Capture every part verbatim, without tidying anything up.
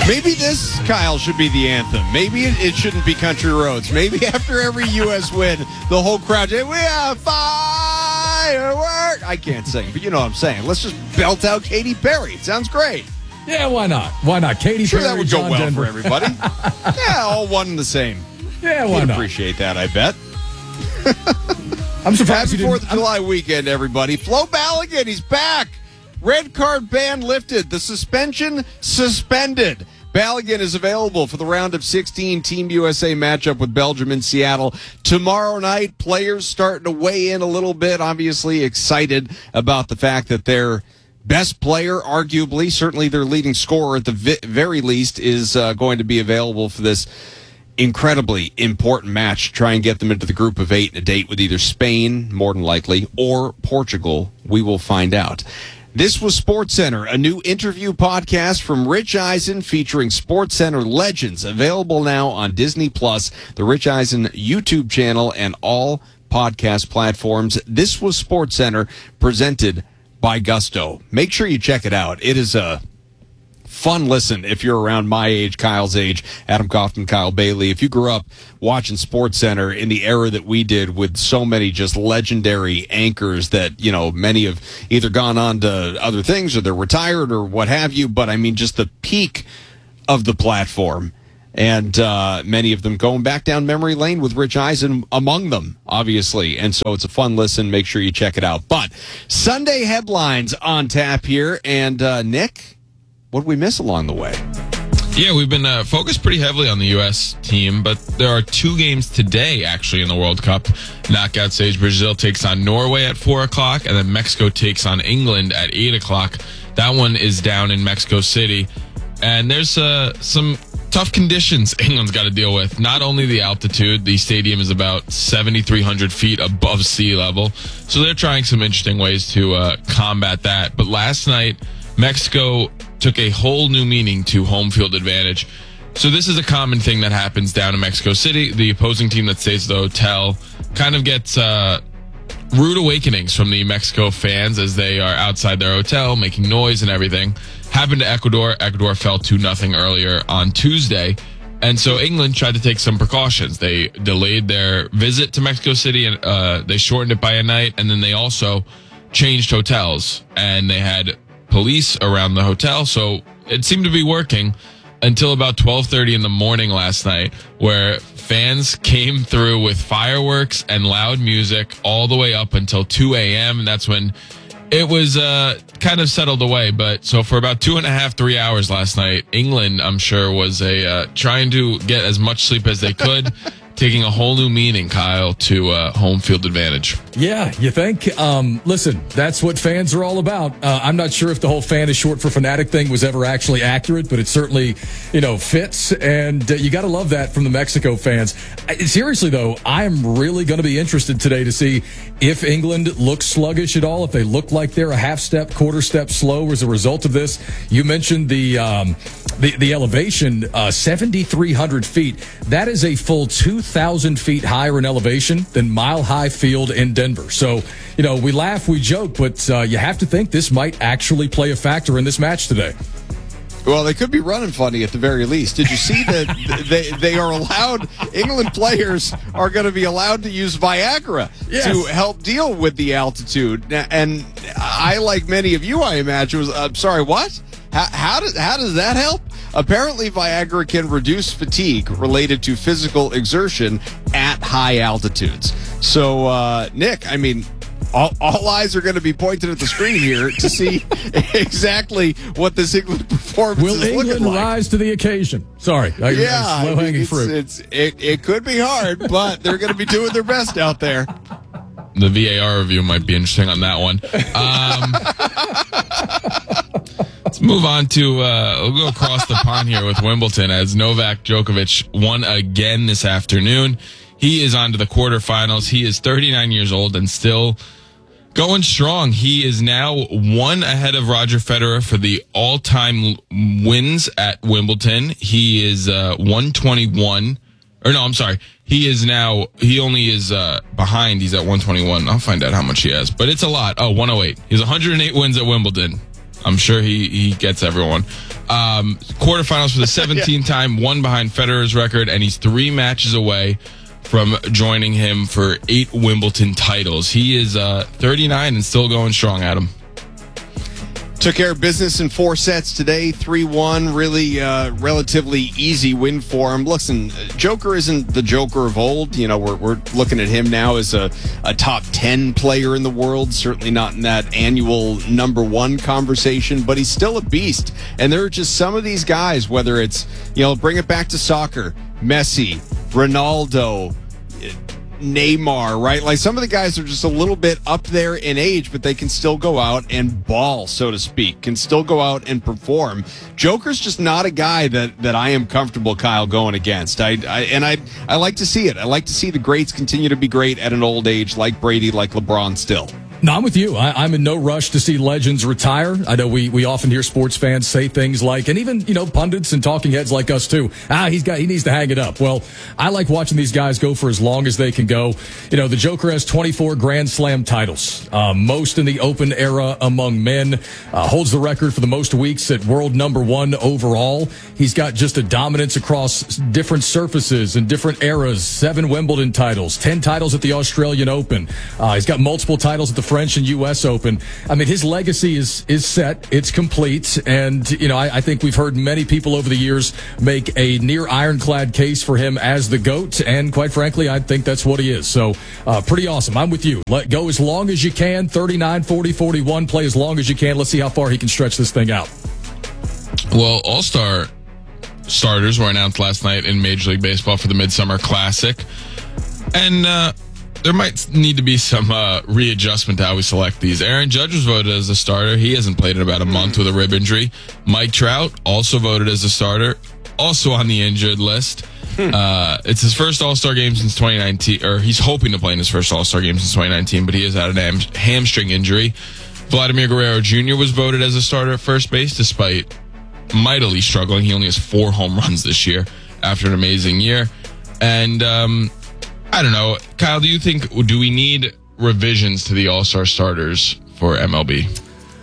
Maybe this, Kyle, should be the anthem. Maybe it, it shouldn't be Country Roads. Maybe after every U S win, the whole crowd, we are firework. I can't sing, but you know what I'm saying. Let's just belt out Katy Perry. It sounds great. Yeah, why not? Why not? Katy sure, Perry, that would John go well Denver. for everybody. Yeah, all one and the same. Yeah, why You'd not? appreciate that, I bet. I'm surprised Happy you fourth didn't. of July weekend, everybody. Flo Balogun, he's back. Red card ban lifted. The suspension suspended. Balogun is available for the round of sixteen Team U S A matchup with Belgium in Seattle tomorrow night. Players starting to weigh in a little bit, obviously excited about the fact that their best player, arguably, certainly their leading scorer at the vi- very least, is uh, going to be available for this incredibly important match. Try and get them into the group of eight in a date with either Spain, more than likely, or Portugal. We will find out. This was SportsCenter, a new interview podcast from Rich Eisen featuring SportsCenter legends, available now on Disney Plus, the Rich Eisen YouTube channel, and all podcast platforms. This was SportsCenter, presented by Gusto. Make sure you check it out. It is a fun listen if you're around my age, Kyle's age, Adam Kaufman, Kyle Bailey. If you grew up watching SportsCenter in the era that we did, with so many just legendary anchors that, you know, many have either gone on to other things or they're retired or what have you, but I mean just the peak of the platform. And uh, many of them going back down memory lane with Rich Eisen among them, obviously. And so it's a fun listen. Make sure you check it out. But Sunday headlines on tap here. And uh, Nick, what did we miss along the way? Yeah, we've been uh, focused pretty heavily on the U S team, but there are two games today, actually, in the World Cup knockout stage. Brazil takes on Norway at four o'clock, and then Mexico takes on England at eight o'clock. That one is down in Mexico City. And there's uh, some tough conditions England's got to deal with. Not only the altitude, the stadium is about seventy-three hundred feet above sea level, so they're trying some interesting ways to uh, combat that. But last night, Mexico took a whole new meaning to home field advantage. So this is a common thing that happens down in Mexico City. The opposing team that stays at the hotel kind of gets uh, rude awakenings from the Mexico fans as they are outside their hotel making noise and everything. Happened to Ecuador. Ecuador fell two nothing earlier on Tuesday. And so England tried to take some precautions. They delayed their visit to Mexico City, and uh, they shortened it by a night. And then they also changed hotels, and they had police around the hotel. So it seemed to be working until about twelve thirty in the morning last night, where fans came through with fireworks and loud music all the way up until two a.m. And that's when it was uh, kind of settled away. But so for about two and a half, three hours last night, England, I'm sure, was a uh, trying to get as much sleep as they could, taking a whole new meaning, Kyle, to uh, home field advantage. Yeah, you think? Um, listen, that's what fans are all about. Uh, I'm not sure if the whole fan is short for fanatic thing was ever actually accurate, but it certainly, you know, fits. And uh, you got to love that from the Mexico fans. I, seriously, though, I'm really going to be interested today to see if England looks sluggish at all, if they look like they're a half step, quarter step slow as a result of this. You mentioned the um, the, the elevation, uh, seventy-three hundred feet. That is a full two thousand feet higher in elevation than Mile High Field in Denver. So, you know, we laugh, we joke, but uh, you have to think this might actually play a factor in this match today. Well, they could be running funny at the very least. Did you see that they they are allowed, England players are going to be allowed to use Viagra yes. to help deal with the altitude? And I, like many of you, I imagine, was, I'm sorry, what? How, how, does, how does that help? Apparently, Viagra can reduce fatigue related to physical exertion at high altitudes. So, uh, Nick, I mean, all, all eyes are going to be pointed at the screen here to see exactly what this England performance Will is England looking like. rise to the occasion? Sorry, I, Yeah, low hanging it's, fruit. It's, it, it could be hard, but they're going to be doing their best out there. The V A R review might be interesting on that one. Um, let's move on to, uh, we'll go across the pond here with Wimbledon, as Novak Djokovic won again this afternoon. He is on to the quarterfinals. He is thirty-nine years old and still going strong. He is now one ahead of Roger Federer for the all-time wins at Wimbledon. He is uh, one twenty-one. Or no, I'm sorry. He is now, he only is uh, behind. He's at one twenty-one. I'll find out how much he has. But it's a lot. Oh, one oh eight. He's one hundred eight wins at Wimbledon. I'm sure he, he gets everyone. Um, quarterfinals for the seventeenth yeah. time, one behind Federer's record, and he's three matches away from joining him for eight Wimbledon titles. He is uh, thirty-nine and still going strong, Adam. Took care of business in four sets today, three one, really uh, relatively easy win for him. Listen, Joker isn't the Joker of old. You know, we're we're looking at him now as a, a top ten player in the world, certainly not in that annual number one conversation, but he's still a beast. And there are just some of these guys, whether it's, you know, bring it back to soccer, Messi, Ronaldo, Neymar, right? Like some of the guys are just a little bit up there in age, but they can still go out and ball, so to speak, can still go out and perform. Joker's just not a guy that, that I am comfortable, Kyle, going against. I, I and I I like to see it. I like to see the greats continue to be great at an old age, like Brady, like LeBron still. No, I'm with you. I, I'm in no rush to see legends retire. I know we, we often hear sports fans say things like, and even, you know, pundits and talking heads like us too, ah, he's got, he needs to hang it up. Well, I like watching these guys go for as long as they can go. You know, the Joker has twenty-four Grand Slam titles, uh, most in the Open era among men, uh, holds the record for the most weeks at world number one overall. He's got just a dominance across different surfaces and different eras, seven Wimbledon titles, ten titles at the Australian Open. Uh, he's got multiple titles at the French and U S Open. I mean, his legacy is is set. It's complete. And, you know, I, I think we've heard many people over the years make a near ironclad case for him as the GOAT. And quite frankly, I think that's what he is. So uh, pretty awesome. I'm with you. Let go as long as you can. thirty-nine, forty, forty-one. Play as long as you can. Let's see how far he can stretch this thing out. Well, All-Star starters were announced last night in Major League Baseball for the Midsummer Classic. And, uh, there might need to be some uh, readjustment to how we select these. Aaron Judge was voted as a starter. He hasn't played in about a month with a rib injury. Mike Trout also voted as a starter, also on the injured list. Uh, it's his first All-Star game since twenty nineteen, or he's hoping to play in his first All-Star game since twenty nineteen, but he has had a ham- hamstring injury. Vladimir Guerrero Junior was voted as a starter at first base, despite mightily struggling. He only has four home runs this year after an amazing year. And, um... I don't know. Kyle, do you think, do we need revisions to the All-Star starters for M L B?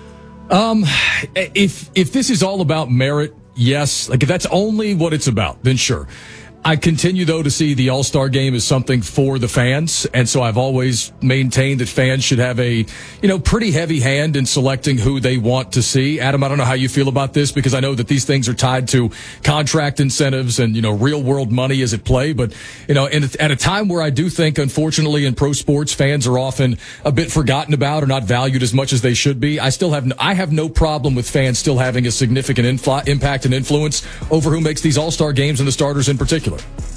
Um, if, if this is all about merit, yes. Like if that's only what it's about, then sure. I continue, though, to see the All-Star game as something for the fans. And so I've always maintained that fans should have a, you know, pretty heavy hand in selecting who they want to see. Adam, I don't know how you feel about this because I know that these things are tied to contract incentives and, you know, real world money is at play. But, you know, and at a time where I do think, unfortunately, in pro sports, fans are often a bit forgotten about or not valued as much as they should be. I still have, no, I have no problem with fans still having a significant influ- impact and influence over who makes these All-Star games and the starters in particular.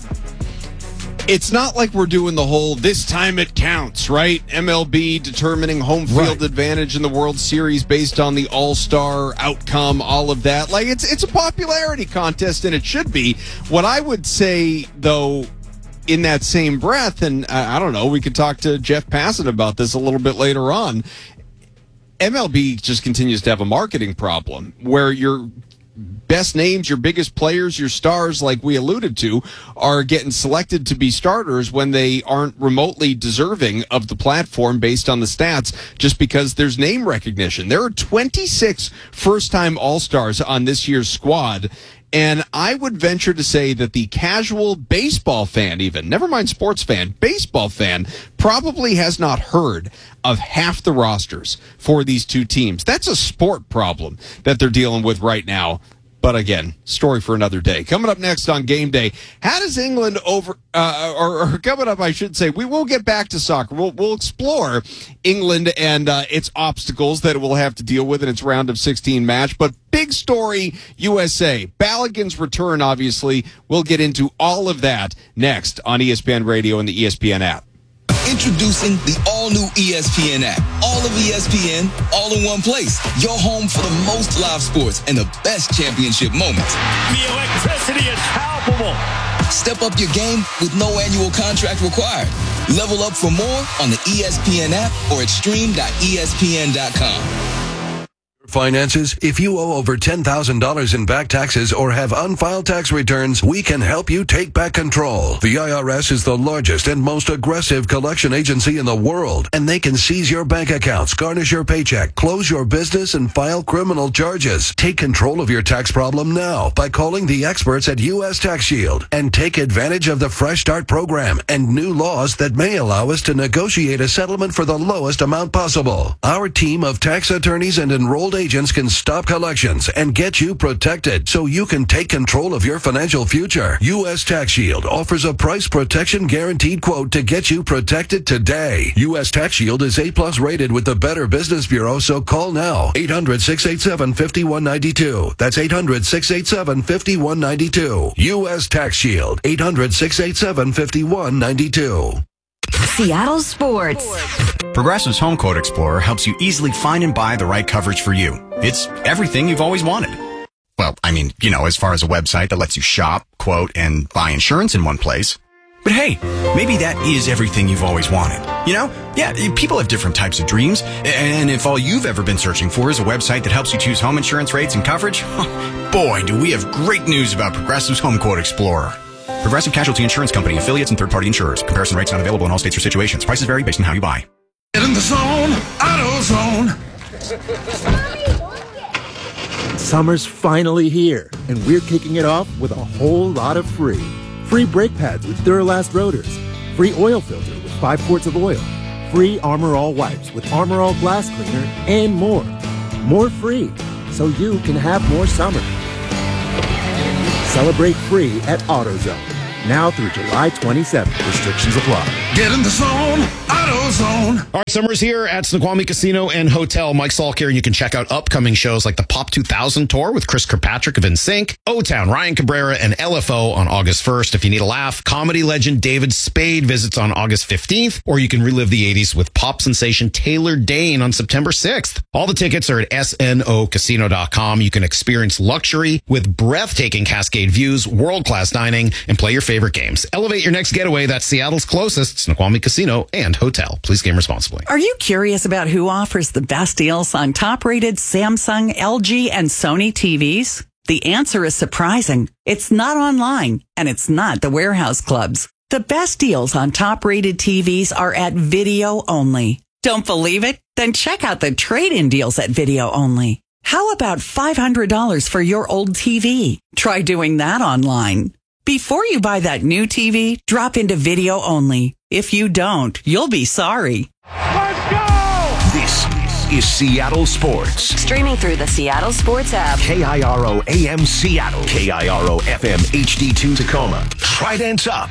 It's not like we're doing the whole this time it counts, right? M L B determining home field right. advantage in the World Series based on the all-star outcome, all of that. Like it's it's a popularity contest, and it should be. What I would say, though, in that same breath, and I, I don't know, we could talk to Jeff Passan about this a little bit later on. M L B just continues to have a marketing problem where you're best names, your biggest players, your stars, like we alluded to, are getting selected to be starters when they aren't remotely deserving of the platform based on the stats just because there's name recognition. There are twenty-six first-time All-Stars on this year's squad, and I would venture to say that the casual baseball fan even, never mind sports fan, baseball fan, probably has not heard of half the rosters for these two teams. That's a sport problem that they're dealing with right now. But again, story for another day. Coming up next on Game Day, how does England over, uh, or, or coming up, I should say, we will get back to soccer. We'll, we'll explore England and uh, its obstacles that it will have to deal with in its round of sixteen match. But big story, U S A. Balogun's return, obviously. We'll get into all of that next on E S P N Radio and the E S P N app. Introducing the all-new E S P N app. All of E S P N, all in one place. Your home for the most live sports and the best championship moments. The electricity is palpable. Step up your game with no annual contract required. Level up for more on the E S P N app or at stream dot E S P N dot com. finances? If you owe over ten thousand dollars in back taxes or have unfiled tax returns, we can help you take back control. The I R S is the largest and most aggressive collection agency in the world, and they can seize your bank accounts, garnish your paycheck, close your business, and file criminal charges. Take control of your tax problem now by calling the experts at U S Tax Shield and take advantage of the Fresh Start program and new laws that may allow us to negotiate a settlement for the lowest amount possible. Our team of tax attorneys and enrolled agents can stop collections and get you protected so you can take control of your financial future. U S Tax Shield offers a price protection guaranteed quote to get you protected today. U S Tax Shield is A plus rated with the Better Business Bureau, so call now. eight hundred, six eight seven, five one nine two. That's eight hundred, six eight seven, five one nine two. U S Tax Shield. eight hundred, six eight seven, five one nine two. Seattle Sports. Progressive's Home Quote Explorer helps you easily find and buy the right coverage for you. It's everything you've always wanted. Well, I mean, you know, as far as a website that lets you shop, quote, and buy insurance in one place. But hey, maybe that is everything you've always wanted. You know? Yeah, people have different types of dreams. And if all you've ever been searching for is a website that helps you choose home insurance rates and coverage, boy, do we have great news about Progressive's Home Quote Explorer. Progressive Casualty Insurance Company, affiliates, and third-party insurers. Comparison rates not available in all states or situations. Prices vary based on how you buy. Get in the zone, AutoZone. Summer's finally here, and we're kicking it off with a whole lot of free. Free brake pads with Duralast rotors. Free oil filter with five quarts of oil. Free Armor All wipes with Armor All glass cleaner, and more. More free, so you can have more summer. Celebrate free at AutoZone. Now through July twenty-seventh. Restrictions apply. Get in the zone, AutoZone. All right, summer's here at Snoqualmie Casino and Hotel. Mike Salk here. You can check out upcoming shows like the Pop two thousand Tour with Chris Kirkpatrick of N Sync, O-Town, Ryan Cabrera, and L F O on August first. If you need a laugh, comedy legend David Spade visits on August fifteenth, or you can relive the eighties with pop sensation Taylor Dane on September sixth. All the tickets are at S N O casino dot com. You can experience luxury with breathtaking Cascade views, world-class dining, and play your favorite games. Elevate your next getaway. That's Seattle's closest, Snoqualmie Casino and Hotel. Please game responsibly. Are you curious about who offers the best deals on top-rated Samsung, L G, and Sony T Vs? The answer is surprising. It's not online, and it's not the warehouse clubs. The best deals on top-rated T Vs are at Video Only. Don't believe it? Then check out the trade-in deals at Video Only. How about five hundred dollars for your old T V? Try doing that online. Before you buy that new T V, drop into Video Only. If you don't, you'll be sorry. Let's go! This is Seattle Sports. Streaming through the Seattle Sports app. K I R O A M Seattle. K I R O F M H D two Tacoma. Trident's up.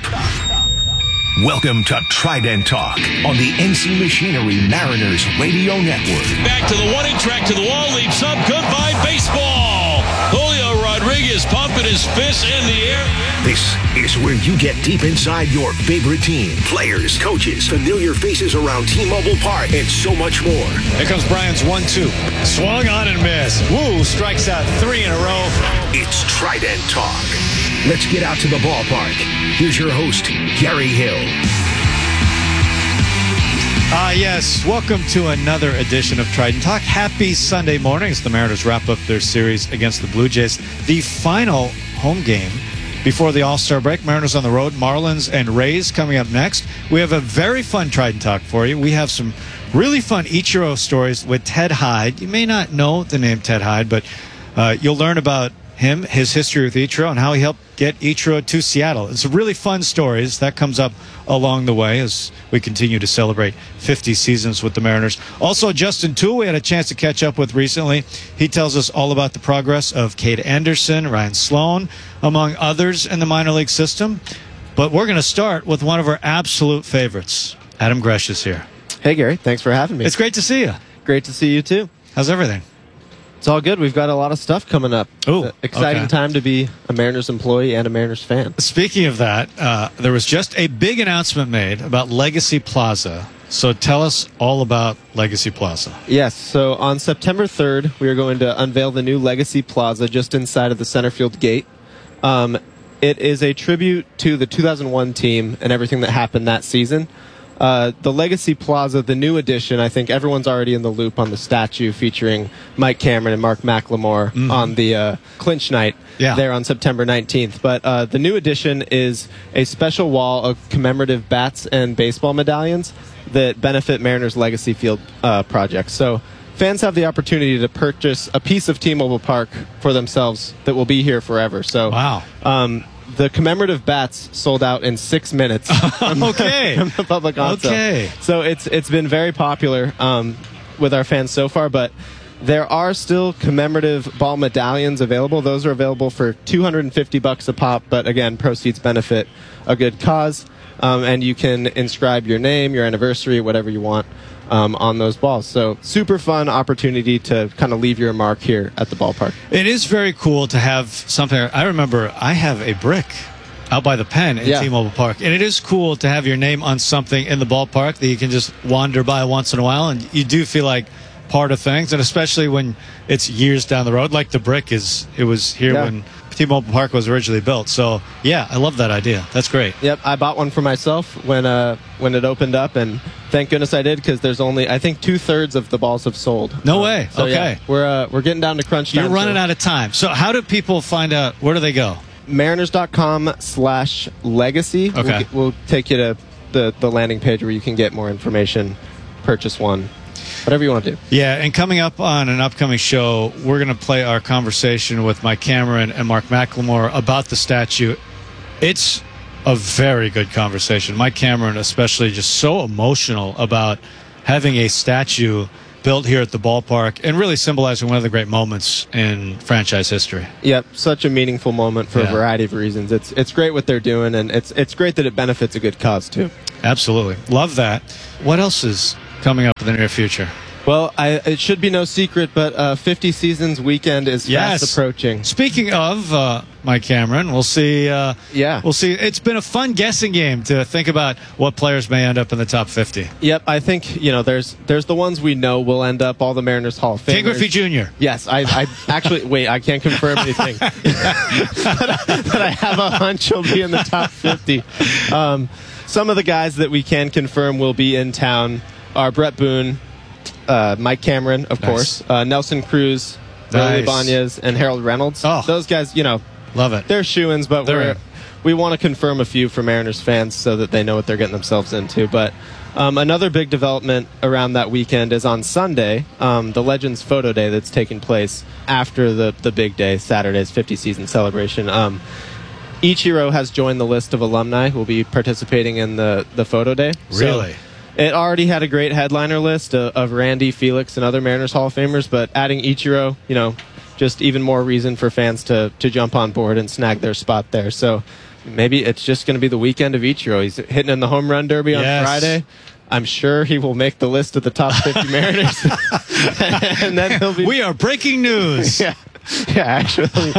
Welcome to Trident Talk on the N C Machinery Mariners Radio Network. Back to the one-inch track to the wall, leaps up. Goodbye, baseball. Julio Rodriguez pumping his fist in the air. This is where you get deep inside your favorite team. Players, coaches, familiar faces around T-Mobile Park, and so much more. Here comes Bryant's one two. Swung on and missed. Woo, strikes out three in a row. It's Trident Talk. Let's get out to the ballpark. Here's your host, Gary Hill. Ah, uh, yes. Welcome to another edition of Trident Talk. Happy Sunday morning as the Mariners wrap up their series against the Blue Jays. The final home game before the All-Star break. Mariners on the road, Marlins and Rays coming up next. We have a very fun Trident Talk for you. We have some really fun Ichiro stories with Ted Hyde. You may not know the name Ted Hyde, but uh, you'll learn about him, his history with Ichiro, and how he helped get Ichiro to Seattle. It's really fun stories. That comes up along the way as we continue to celebrate fifty seasons with the Mariners. Also, Justin Toole, we had a chance to catch up with recently. He tells us all about the progress of Cade Anderson, Ryan Sloan, among others in the minor league system. But we're going to start with one of our absolute favorites. Adam Gresh is here. Hey, Gary. Thanks for having me. It's great to see you. Great to see you, too. How's everything? It's all good. We've got a lot of stuff coming up. Ooh, exciting okay. time to be a Mariners employee and a Mariners fan. Speaking of that, uh, there was just a big announcement made about Legacy Plaza. So tell us all about Legacy Plaza. Yes. So on September third, we are going to unveil the new Legacy Plaza just inside of the center field gate. Um, it is a tribute to the two thousand one team and everything that happened that season. Uh, the Legacy Plaza, the new edition, I think everyone's already in the loop on the statue featuring Mike Cameron and Mark McLemore mm-hmm. on the uh, clinch night yeah. there on September nineteenth. But uh, the new edition is a special wall of commemorative bats and baseball medallions that benefit Mariners Legacy Field uh, projects. So fans have the opportunity to purchase a piece of T-Mobile Park for themselves that will be here forever. So wow. Um, the commemorative bats sold out in six minutes. okay. From the public on sale. Okay. So it's it's been very popular um, with our fans so far, but there are still commemorative ball medallions available. Those are available for two hundred fifty bucks a pop, but again, proceeds benefit a good cause. Um, and you can inscribe your name, your anniversary, whatever you want um, on those balls. So super fun opportunity to kind of leave your mark here at the ballpark. It is very cool to have something. I remember I have a brick out by the pen in Yeah. T-Mobile Park. And it is cool to have your name on something in the ballpark that you can just wander by once in a while. And you do feel like part of things. And especially when it's years down the road, like the brick is, it was here Yeah. when T-Mobile Park was originally built. So, yeah, I love that idea. That's great. Yep, I bought one for myself when uh, when it opened up, and thank goodness I did, because there's only, I think, two-thirds of the balls have sold. No um, way. So, okay. Yeah, we're, uh, we're getting down to crunch time. You're running so. out of time. So how do people find out? Where do they go? Mariners.com slash legacy. Okay. We'll, get- we'll take you to the, the landing page where you can get more information, purchase one, whatever you want to do. Yeah, and coming up on an upcoming show, we're going to play our conversation with Mike Cameron and Mark McLemore about the statue. It's a very good conversation. Mike Cameron especially just so emotional about having a statue built here at the ballpark and really symbolizing one of the great moments in franchise history. Yep, such a meaningful moment for Yeah. a variety of reasons. It's it's great what they're doing, and it's it's great that it benefits a good cause, too. Absolutely. Love that. What else is coming up in the near future? Well, I, it should be no secret, but uh, fifty Seasons weekend is Yes. fast approaching. Speaking of uh, Mike Cameron, we'll see. Uh, yeah, we'll see. It's been a fun guessing game to think about what players may end up in the top fifty. Yep, I think you know there's there's the ones we know will end up, all the Mariners Hall of Famers. Ken Griffey Junior Yes, I, I actually wait. I can't confirm anything, but, I, but I have a hunch he'll be in the top fifty. Um, some of the guys that we can confirm will be in town are Brett Boone, uh, Mike Cameron, of Nice. course, uh, Nelson Cruz, Willie Nice. Ibanez, and Harold Reynolds. Oh. Those guys, you know, Love it. they're shoo-ins, but They're we're, in. we want to confirm a few for Mariners fans so that they know what they're getting themselves into. But um, another big development around that weekend is on Sunday, um, the Legends Photo Day that's taking place after the, the big day, Saturday's fifty season celebration. Um, Ichiro has joined the list of alumni who will be participating in the, the photo day. So Really? it already had a great headliner list of, of Randy, Felix, and other Mariners Hall of Famers, but adding Ichiro, you know, just even more reason for fans to, to jump on board and snag their spot there. So maybe it's just going to be the weekend of Ichiro. He's hitting in the home run derby on Yes. Friday. I'm sure he will make the list of the top fifty Mariners. And then he'll be... We are breaking news. Yeah, yeah, actually.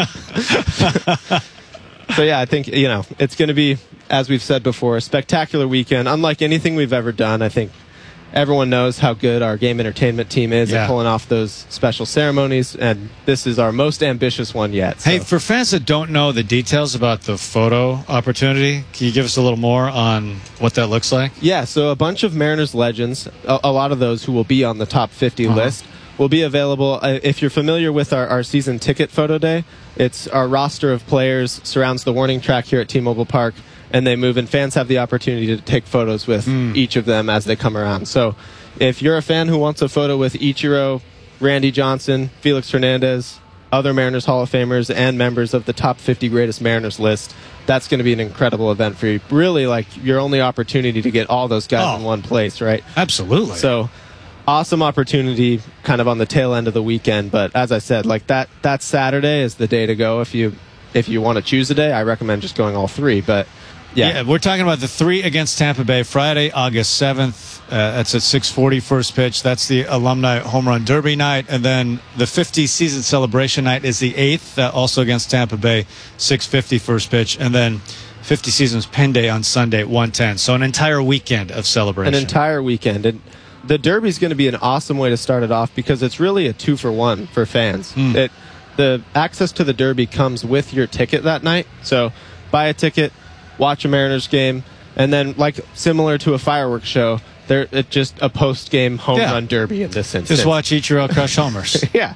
So, yeah, I think, you know, it's going to be, as we've said before, a spectacular weekend. Unlike anything we've ever done, I think everyone knows how good our game entertainment team is Yeah. at pulling off those special ceremonies, and this is our most ambitious one yet. So. Hey, for fans that don't know the details about the photo opportunity, can you give us a little more on what that looks like? Yeah, so a bunch of Mariners legends, a, a lot of those who will be on the top fifty Uh-huh. list, will be available. Uh, if you're familiar with our, our season ticket photo day, it's our roster of players surrounds the warning track here at T-Mobile Park, and they move, and fans have the opportunity to take photos with Mm. each of them as they come around. So if you're a fan who wants a photo with Ichiro, Randy Johnson, Felix Hernandez, other Mariners Hall of Famers, and members of the top fifty greatest Mariners list, that's going to be an incredible event for you. Really, like, your only opportunity to get all those guys Oh. in one place, right? Absolutely. So, awesome opportunity kind of on the tail end of the weekend. But as I said, like that, that Saturday is the day to go. If you if you want to choose a day, I recommend just going all three. But yeah, we're talking about the three against Tampa Bay Friday, August seventh. Uh, that's at six forty first pitch. That's the Alumni Home Run Derby night. And then the fifty season celebration night is the eighth, uh, also against Tampa Bay, six fifty first pitch. And then fifty Seasons Pen Day on Sunday at one ten. So an entire weekend of celebration. an entire weekend. And the Derby is going to be an awesome way to start it off because it's really a two for one for fans. Mm. It the access to the Derby comes with your ticket that night. So buy a ticket, watch a Mariners game, And then, like, similar to a fireworks show, they're it's just a post-game home Yeah. run derby in this instance. Just watch Ichiro crush homers. Yeah.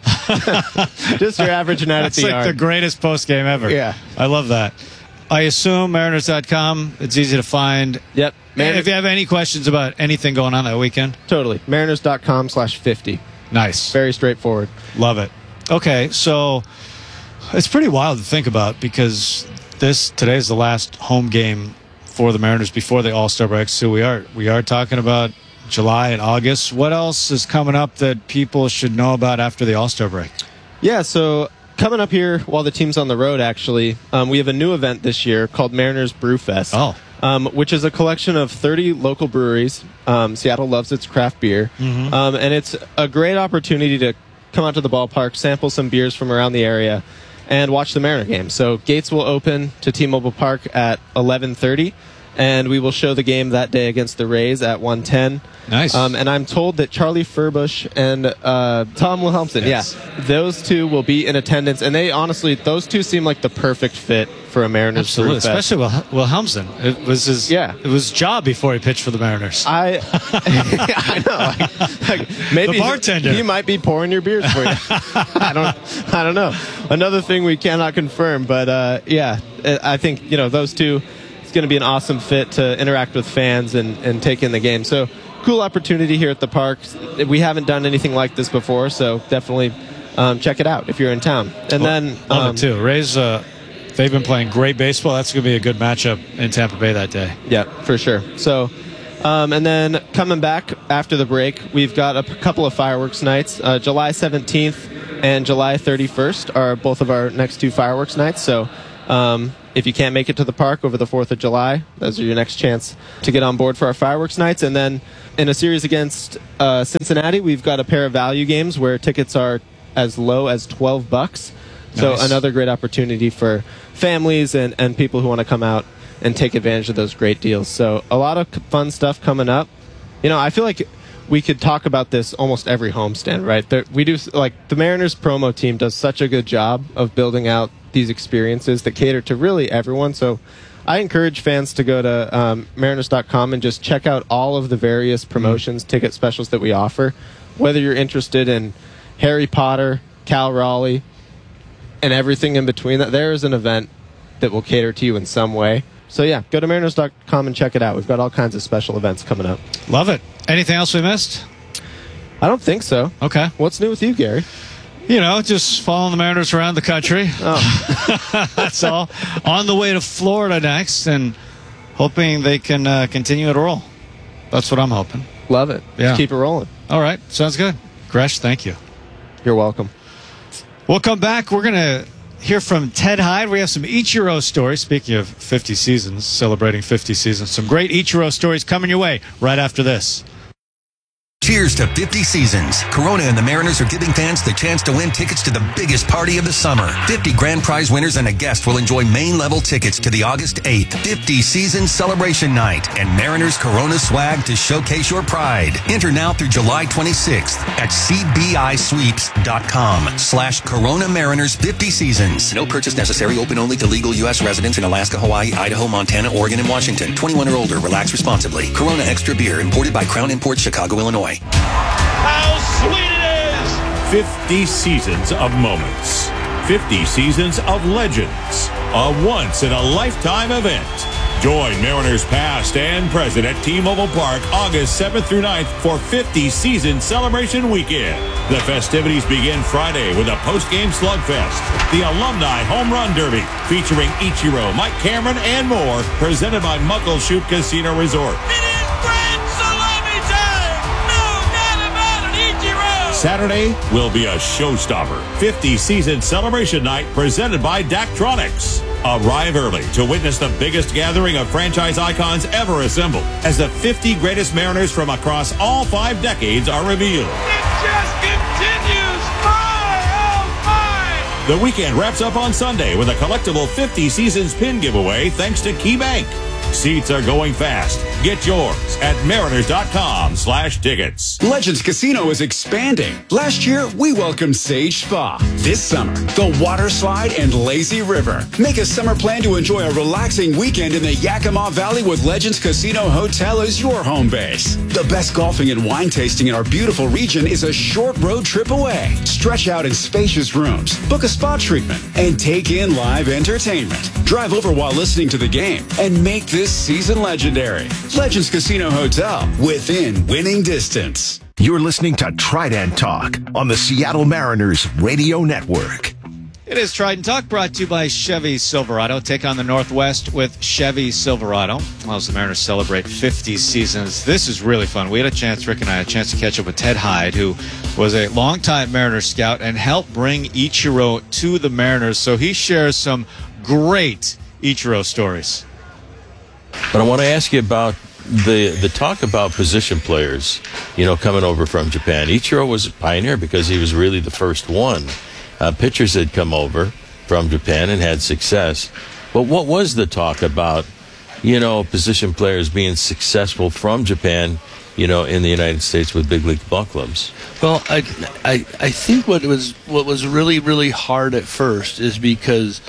Just your average night That's at the like yard. the greatest post game ever. Yeah. I love that. I assume Mariners dot com. It's easy to find. Yep. And if you have any questions about anything going on that weekend, Totally. Mariners dot com slash fifty. nice. Very straightforward. Love it. Okay, so it's pretty wild to think about because this today is the last home game for the Mariners before the All-Star break. So we are we are talking about July and August. What else is coming up that people should know about after the All-Star break? Yeah, so coming up here while the team's on the road, actually, um, we have a new event this year called Mariners Brew Fest. Oh. Um, which is a collection of thirty local breweries. Um, Seattle loves its craft beer. Mhm. Um, and it's a great opportunity to come out to the ballpark, sample some beers from around the area, and watch the Mariner game. So gates will open to T-Mobile Park at eleven thirty, and we will show the game that day against the Rays at one ten. Nice. Um, and I'm told that Charlie Furbush and uh, Tom Wilhelmsen, Yes. yeah, those two will be in attendance. And they honestly, those two seem like the perfect fit for a Mariners Absolutely, Brew Fest. especially Wil- Wilhelmsen. It was his Yeah. It was his job before he pitched for the Mariners. I, I know. Like, like maybe The bartender. he, he might be pouring your beers for you. I don't. I don't know. Another thing we cannot confirm, but uh, yeah, I think you know those two. It's going to be an awesome fit to interact with fans and, and take in the game. So cool opportunity here at the park. We haven't done anything like this before, so definitely um, check it out if you're in town. And then Love um, it too. Rays, uh, they've been playing great baseball. That's going to be a good matchup in Tampa Bay that day. Yeah, for sure. So, um, and then coming back after the break, we've got a p- couple of fireworks nights. Uh, July seventeenth and July thirty-first are both of our next two fireworks nights. So, um, if you can't make it to the park over the fourth of July, those are your next chance to get on board for our fireworks nights. And then in a series against uh, Cincinnati, we've got a pair of value games where tickets are as low as twelve bucks. So Nice. another great opportunity for families and, and people who want to come out and take advantage of those great deals. So a lot of fun stuff coming up. You know, I feel like we could talk about this almost every homestand, right? There, we do, like, the Mariners promo team does such a good job of building out these experiences that cater to really everyone. So I encourage fans to go to um, Mariners dot com and just check out all of the various promotions, mm. ticket specials that we offer. Whether you're interested in Harry Potter, Cal Raleigh, and everything in between that, there is an event that will cater to you in some way. So yeah, go to Mariners dot com and check it out. We've got all kinds of special events coming up. Love it. Anything else we missed? I don't think so. Okay. What's new with you, Gary? You know, just following the Mariners around the country. Oh. That's all. On the way to Florida next and hoping they can uh, continue to roll. That's what I'm hoping. Love it. Yeah. Just keep it rolling. All right. Sounds good. Gresh, thank you. You're welcome. We'll come back. We're going to hear from Ted Hyde. We have some Ichiro stories. Speaking of fifty seasons, celebrating fifty seasons, some great Ichiro stories coming your way right after this. Cheers to fifty seasons. Corona and the Mariners are giving fans the chance to win tickets to the biggest party of the summer. fifty grand prize winners and a guest will enjoy main level tickets to the August eighth fifty season celebration night and Mariners Corona swag to showcase your pride. Enter now through July twenty-sixth at cbisweeps.com slash Corona Mariners fifty seasons. No purchase necessary. Open only to legal U S residents in Alaska, Hawaii, Idaho, Montana, Oregon, and Washington. twenty-one or older. Relax responsibly. Corona Extra Beer imported by Crown Imports, Chicago, Illinois. How sweet it is! fifty seasons of moments. fifty seasons of legends. A once-in-a-lifetime event. Join Mariners past and present at T-Mobile Park August seventh through ninth for fifty season celebration weekend. The festivities begin Friday with a post-game slugfest, the Alumni Home Run Derby, featuring Ichiro, Mike Cameron, and more, presented by Muckleshoot Casino Resort. Saturday will be a showstopper. fifty season celebration night presented by Daktronics. Arrive early to witness the biggest gathering of franchise icons ever assembled as the fifty greatest Mariners from across all five decades are revealed. It just continues. My, oh my! The weekend wraps up on Sunday with a collectible fifty seasons pin giveaway thanks to KeyBank. Seats are going fast. Get yours at mariners.com slash tickets. Legends Casino is expanding. Last year, we welcomed Sage Spa. This summer, the water slide and lazy river. Make a summer plan to enjoy a relaxing weekend in the Yakima Valley with Legends Casino Hotel as your home base. The best golfing and wine tasting in our beautiful region is a short road trip away. Stretch out in spacious rooms, book a spa treatment, and take in live entertainment. Drive over while listening to the game and make this season legendary. Legends Casino Hotel, within winning distance. You're listening to Trident Talk on the Seattle Mariners Radio Network. It is Trident Talk, brought to you by Chevy Silverado. Take on the Northwest with Chevy Silverado. As the Mariners celebrate fifty seasons, this is really fun. We had a chance, Rick and I had a chance to catch up with Ted Hyde, who was a longtime Mariners scout and helped bring Ichiro to the Mariners. So he shares some great Ichiro stories. But I want to ask you about the the talk about position players, you know, coming over from Japan. Ichiro was a pioneer because he was really the first one. Uh, pitchers had come over from Japan and had success. But what was the talk about, you know, position players being successful from Japan, you know, in the United States with big league ball clubs? Well, I, I, I think what was what was really, really hard at first is because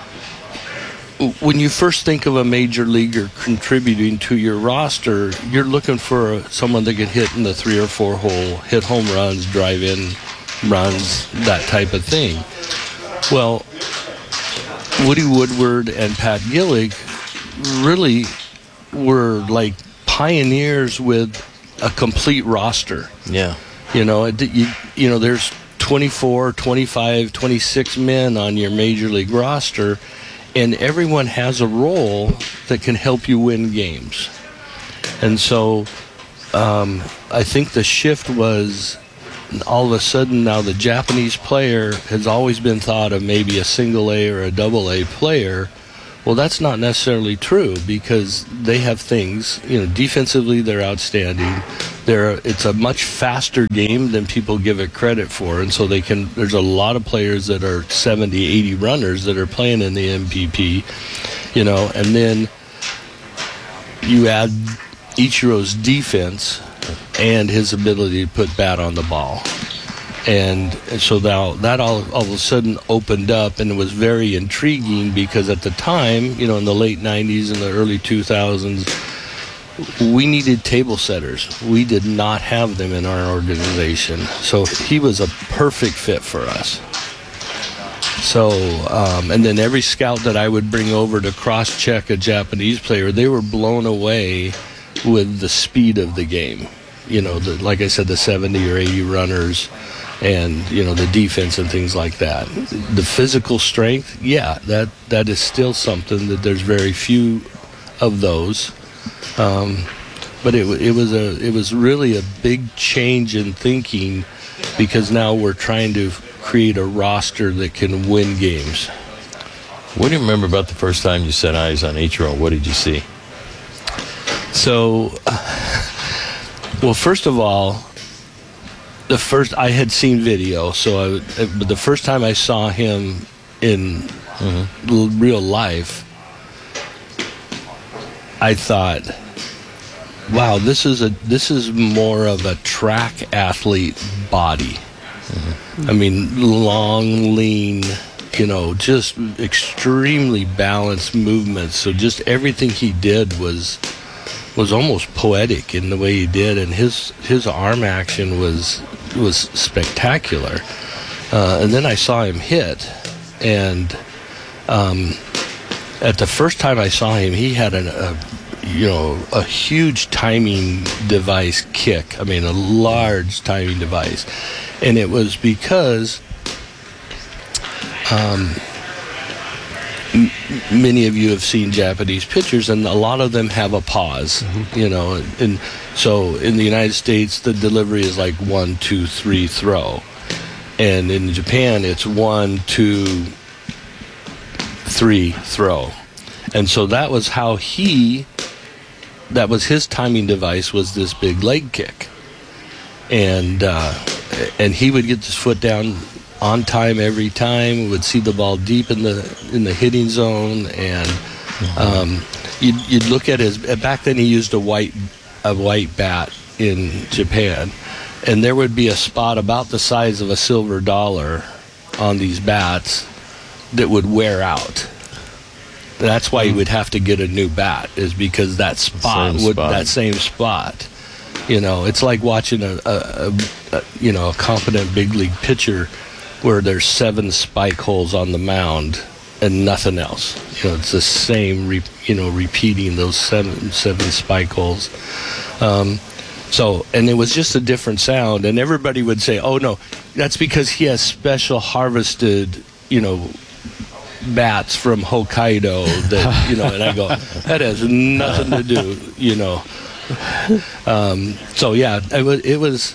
when you first think of a major leaguer contributing to your roster, you're looking for someone that can hit in the three or four hole, hit home runs, drive in runs, that type of thing. Well, Woody Woodward and Pat Gillick really were like pioneers with a complete roster. Yeah. You know, it, you, you know, there's twenty-four, twenty-five, twenty-six men on your major league roster, and everyone has a role that can help you win games. And so um, I think the shift was all of a sudden now the Japanese player has always been thought of maybe a single A or a double A player. Well, that's not necessarily true because they have things, you know, defensively they're outstanding. They're, it's a much faster game than people give it credit for. And so they can, there's a lot of players that are seventy, eighty runners that are playing in the M V P, you know, and then you add Ichiro's defense and his ability to put bat on the ball. And, and so now that all, all of a sudden opened up, and it was very intriguing because at the time, you know, in the late nineties and the early two thousands, we needed table setters. We did not have them in our organization. So he was a perfect fit for us. So, um, and then every scout that I would bring over to cross-check a Japanese player, they were blown away with the speed of the game. You know, the, like I said, the seventy or eighty runners and, you know, the defense and things like that. The physical strength, yeah, that that is still something that there's very few of those. Um, but it, it was a it was really a big change in thinking because now we're trying to create a roster that can win games. What do you remember about the first time you set eyes on Ichiro? What did you see? So, well, first of all, the first I had seen video, so I, but the first time I saw him in mm-hmm. real life, I thought, wow, this is a this is more of a track athlete body. Mm-hmm. I mean, long, lean, you know, just extremely balanced movements. So just everything he did was was almost poetic in the way he did, and his his arm action was was spectacular. Uh, and then I saw him hit, and um, at the first time I saw him, he had an, a you know a huge timing device kick. I mean, a large timing device, and it was because um, m- many of you have seen Japanese pitchers, and a lot of them have a pause. Mm-hmm. You know, and so in the United States, the delivery is like one, two, three, throw, and in Japan, it's one, two, three, throw. And so that was how he, that was his timing device, was this big leg kick. And uh, and he would get his foot down on time every time, would see the ball deep in the in the hitting zone, and um, you'd, you'd look at his, back then he used a white, a white bat in Japan, and there would be a spot about the size of a silver dollar on these bats that would wear out. That's why you would have to get a new bat, is because that spot Same would spot. that same spot. You know, it's like watching a, a, a, a you know a competent big league pitcher where there's seven spike holes on the mound and nothing else. You know, it's the same. Re, you know, repeating those seven seven spike holes. Um, so, and it was just a different sound, and everybody would say, "Oh no, that's because he has special harvested, you know, bats from Hokkaido." That, you know, and I go, that has nothing to do, you know. Um, so yeah, it was it was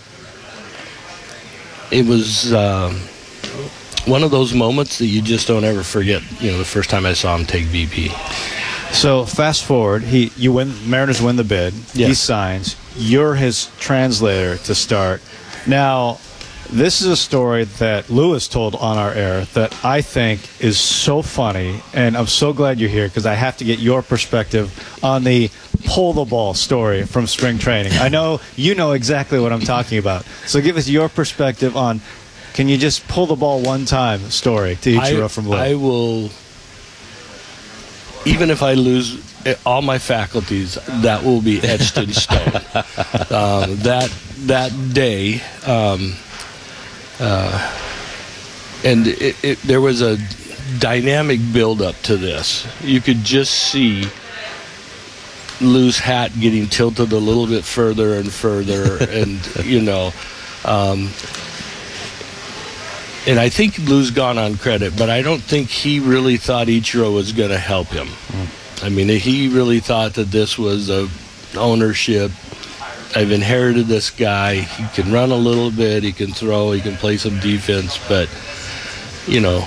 it was um, one of those moments that you just don't ever forget. You know, the first time I saw him take B P. So fast forward, he you win. Mariners win the bid. Yes. He signs. You're his translator to start. Now, this is a story that Lewis told on our air that I think is so funny, and I'm so glad you're here because I have to get your perspective on the pull the ball story from spring training. I know you know exactly what I'm talking about. So give us your perspective on, can you just pull the ball one time story to Ichiro I, from Lewis? I will, even if I lose all my faculties, that will be etched in stone. um, that that day, um, uh, and it, it, there was a dynamic build-up to this. You could just see Lou's hat getting tilted a little bit further and further, and you know. Um, And I think Lou's gone on credit, but I don't think he really thought Ichiro was going to help him. Mm. I mean, he really thought that this was a ownership. I've inherited this guy. He can run a little bit. He can throw. He can play some defense. But, you know,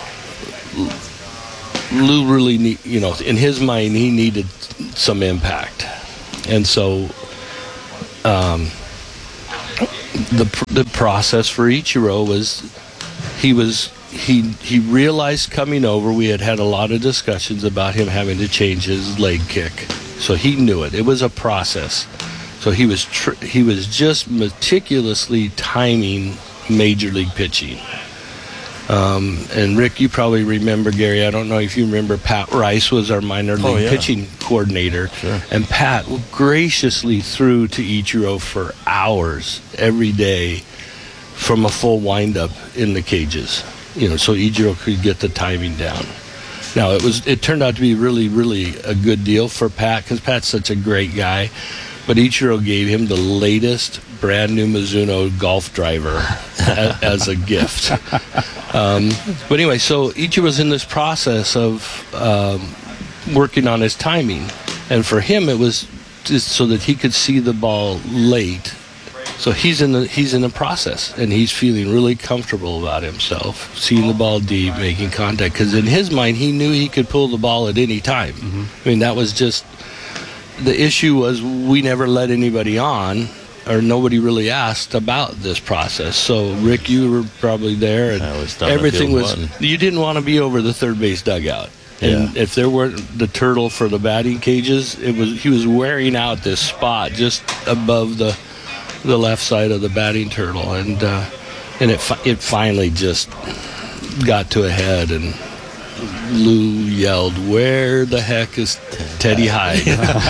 Lou really, need, you know, in his mind, he needed some impact. And so um, the the process for Ichiro was... He was he he realized coming over, we had had a lot of discussions about him having to change his leg kick, so he knew it. It was a process. So he was tr- he was just meticulously timing major league pitching. Um, and Rick, you probably remember, Gary. I don't know if you remember. Pat Rice was our minor league Oh, yeah. pitching coordinator, Sure. and Pat graciously threw to Ichiro for hours every day, from a full windup in the cages, you know, so Ichiro could get the timing down. Now it was it turned out to be really, really a good deal for Pat because Pat's such a great guy. But Ichiro gave him the latest brand new Mizuno golf driver as, as a gift. Um, but anyway, so Ichiro was in this process of um, working on his timing, and for him it was just so that he could see the ball late. So he's in the he's in the process, and he's feeling really comfortable about himself, seeing the ball deep, making contact. Because in his mind, he knew he could pull the ball at any time. Mm-hmm. I mean, that was just the issue. Was we never let anybody on, or nobody really asked about this process. So Rick, you were probably there, and I was down everything the was. field one. You didn't want to be over the third base dugout. And Yeah. if there weren't the turtle for the batting cages, it was he was wearing out this spot just above the. the left side of the batting turtle, and uh, and it fi- it finally just got to a head, and Lou yelled, "Where the heck is Teddy Hyde?"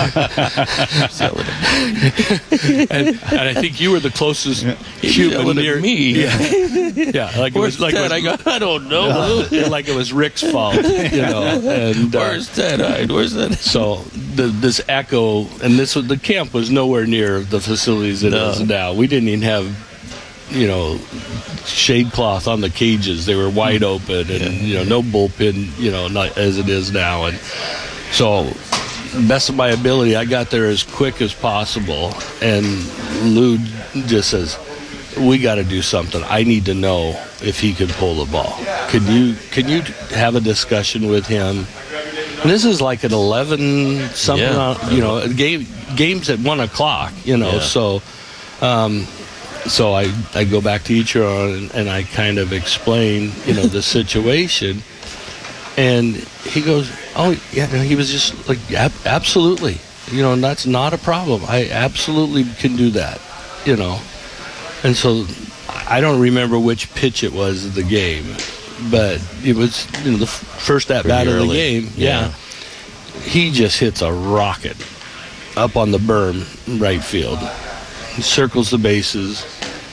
and, and I think you were the closest human near me. Yeah, yeah. Like it was like Ted? it was, I go, I don't know. yeah, like it was Rick's fault, you know. And uh, Where's Ted Hyde? Where's that? so the, this echo, and this was, the camp was nowhere near the facilities it No. is now. We didn't even have, you know, shade cloth on the cages. They were wide open, and you know, no bullpen, you know, not as it is now. And so, best of my ability, I got there as quick as possible. And Lou just says, "We got to do something. I need to know if he can pull the ball. Can you can you have a discussion with him?" And this is like at eleven something, Yeah. on, you know, game games at one o'clock, you know. Yeah. So, um, so I I go back to Ichiro and, and I kind of explain, you know, the situation. And he goes, oh, yeah, no, he was just like, ab- absolutely. You know, and that's not a problem. I absolutely can do that, you know. And so I don't remember which pitch it was of the game, but it was, you know, the f- first at-bat of the game. Yeah. yeah. He just hits a rocket up on the berm right field. He circles the bases,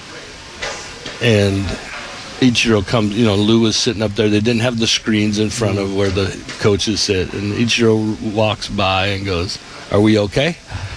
and Ichiro comes, you know, Lou was sitting up there. They didn't have the screens in front of where the coaches sit. And Ichiro walks by and goes, are we okay?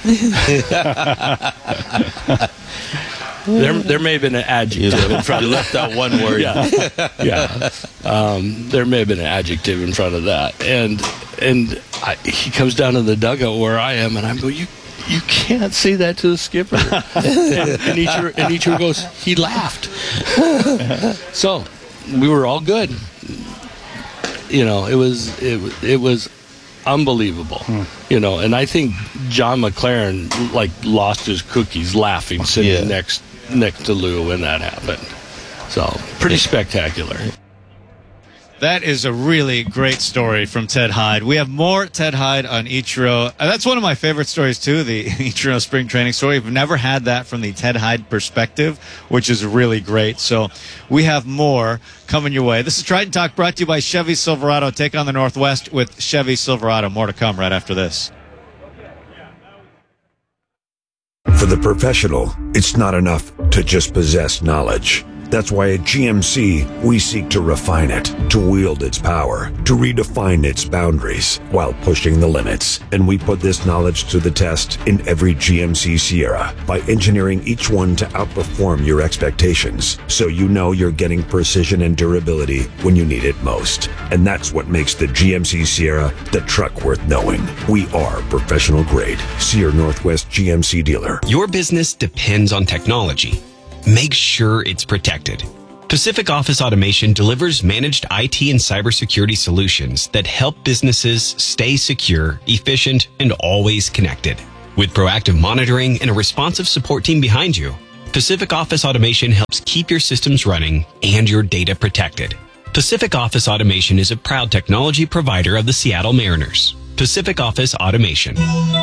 there, there may have been an adjective in front of that. You left out one word. Yeah. yeah. Um, there may have been an adjective in front of that. And and I, he comes down to the dugout where I am, and I'm going, you You can't say that to the skipper. and, and, Ichiro, and Ichiro goes, he laughed. So we were all good. You know, it was it, it was unbelievable. Hmm. You know, and I think John McLaren like lost his cookies laughing sitting yeah. next next to Lou when that happened. So pretty spectacular. That is a really great story from Ted Hyde. We have more Ted Hyde on Ichiro. Uh, that's one of my favorite stories, too, the Ichiro spring training story. We've never had that from the Ted Hyde perspective, which is really great. So we have more coming your way. This is Triton Talk brought to you by Chevy Silverado. Take on the Northwest with Chevy Silverado. More to come right after this. For the professional, it's not enough to just possess knowledge. That's why at G M C, we seek to refine it, to wield its power, to redefine its boundaries while pushing the limits. And we put this knowledge to the test in every G M C Sierra by engineering each one to outperform your expectations, so you know you're getting precision and durability when you need it most. And that's what makes the G M C Sierra the truck worth knowing. We are professional grade. See your Northwest G M C dealer. Your business depends on technology. Make sure it's protected. Pacific Office Automation delivers managed I T and cybersecurity solutions that help businesses stay secure, efficient, and always connected. With proactive monitoring and a responsive support team behind you, Pacific Office Automation helps keep your systems running and your data protected. Pacific Office Automation is a proud technology provider of the Seattle Mariners. Pacific Office Automation.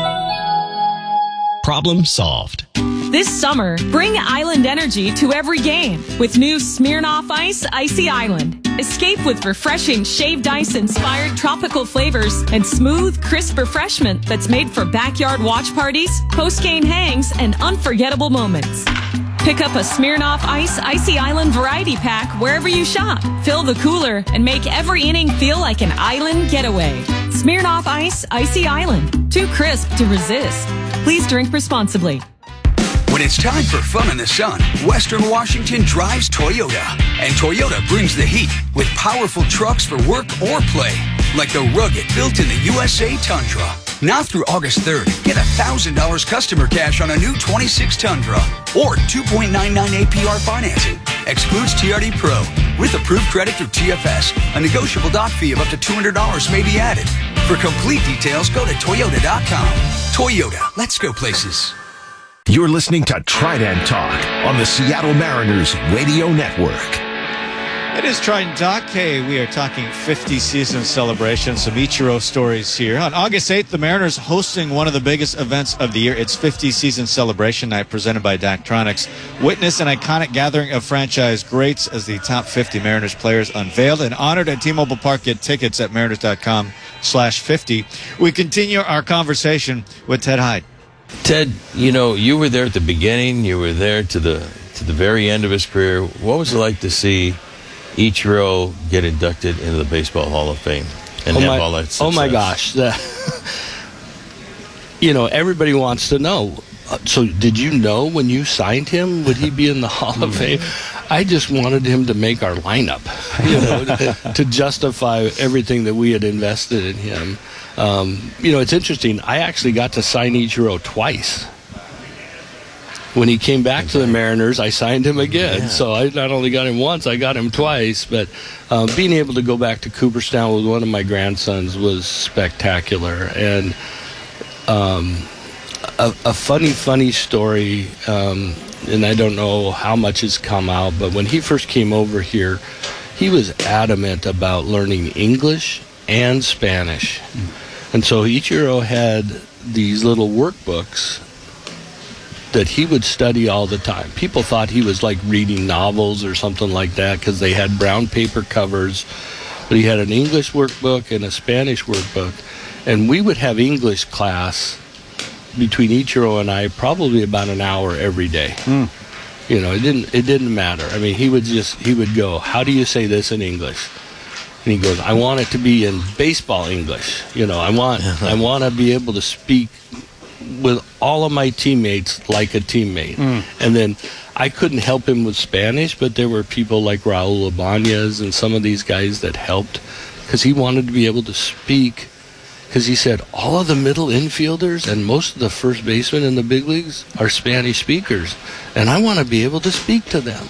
Problem solved. This summer, bring Island energy to every game with new Smirnoff Ice Icy Island. Escape with refreshing shaved ice-inspired tropical flavors and smooth, crisp refreshment that's made for backyard watch parties, post-game hangs, and unforgettable moments. Pick up a Smirnoff Ice Icy Island variety pack wherever you shop. Fill the cooler and make every inning feel like an island getaway. Smirnoff Ice Icy Island. Too crisp to resist. Please drink responsibly. When it's time for fun in the sun, Western Washington drives Toyota. And Toyota brings the heat with powerful trucks for work or play. Like the rugged, built in the U S A Tundra. Now through August third, get one thousand dollars customer cash on a new twenty-six Tundra. Or two point nine nine A P R financing. Excludes T R D Pro. With approved credit through T F S. A negotiable doc fee of up to two hundred dollars may be added. For complete details, go to Toyota dot com. Toyota, let's go places. You're listening to Trident Talk on the Seattle Mariners Radio Network. It is Trident Talk. Hey, we are talking fifty season celebration. Some Ichiro stories here. On August eighth, the Mariners hosting one of the biggest events of the year. It's fifty season celebration night presented by Daktronics. Witness an iconic gathering of franchise greats as the top fifty Mariners players unveiled and honored at T-Mobile Park. Get tickets at mariners dot com slash fifty. We continue our conversation with Ted Hyde. Ted, you know, you were there at the beginning. You were there to the to the very end of his career. What was it like to see Ichiro get inducted into the Baseball Hall of Fame and oh have my, all that success? Oh, my gosh. The, you know, everybody wants to know. So did you know when you signed him, would he be in the Hall of Fame? I just wanted him to make our lineup, you know, to, to justify everything that we had invested in him. Um, you know, it's interesting. I actually got to sign Ichiro twice. When he came back to the Mariners, I signed him again. Yeah. So I not only got him once, I got him twice. But um, being able to go back to Cooperstown with one of my grandsons was spectacular. And um, a, a funny, funny story, um, and I don't know how much has come out, but when he first came over here, he was adamant about learning English and Spanish. And so Ichiro had these little workbooks that he would study all the time. People thought he was like reading novels or something like that because they had brown paper covers. But he had an English workbook and a Spanish workbook. And we would have English class between Ichiro and I probably about an hour every day. Mm. You know, it didn't it didn't matter. I mean, he would just he would go, "How do you say this in English?" And he goes, "I want it to be in baseball English. You know, I want I want to be able to speak with all of my teammates like a teammate." Mm. And then I couldn't help him with Spanish, but there were people like Raul Ibanez and some of these guys that helped because he wanted to be able to speak. Because he said all of the middle infielders and most of the first basemen in the big leagues are Spanish speakers, and I want to be able to speak to them.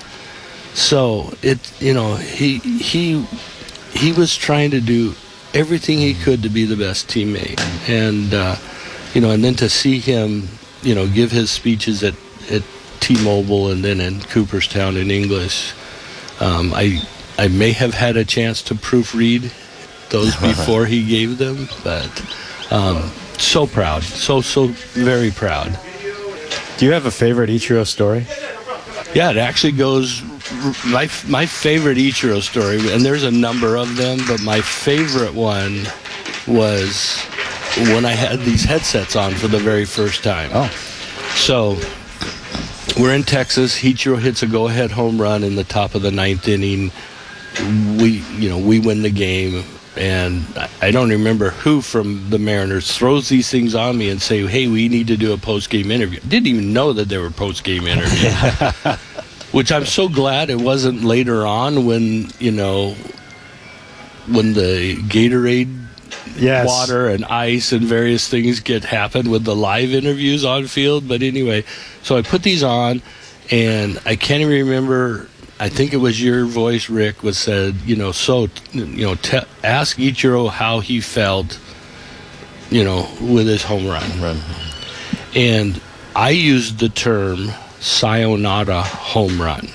So it, you know, he he he was trying to do everything he could to be the best teammate, and uh, you know, and then to see him, you know, give his speeches at at T-Mobile and then in Cooperstown in English. Um, I I may have had a chance to proofread those before he gave them, but um, so proud, so so very proud. Do you have a favorite Ichiro story? Yeah, it actually goes. My my favorite Ichiro story, and there's a number of them, but my favorite one was when I had these headsets on for the very first time. Oh, so we're in Texas. Ichiro hits a go-ahead home run in the top of the ninth inning. We, you know, we win the game. And I don't remember who from the Mariners throws these things on me and say, "Hey, we need to do a post-game interview." Didn't even know that there were post-game interviews. Which I'm so glad it wasn't later on when, you know, when the Gatorade yes. water and ice and various things get happen with the live interviews on field. But anyway, so I put these on, and I can't even remember. I think it was your voice, Rick, was said, you know, so, you know, te- ask Ichiro how he felt, you know, with his home run. Run. And I used the term sayonara home run.